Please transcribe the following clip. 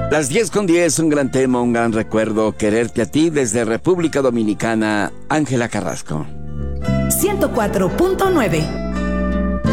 Las 10:10, un gran tema, un gran recuerdo, quererte a ti desde República Dominicana, Ángela Carrasco. 104.9